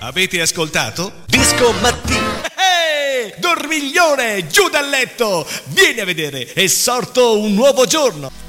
Avete ascoltato? Disco Mattino. Dormiglione, giù dal letto! Vieni a vedere, è sorto un nuovo giorno!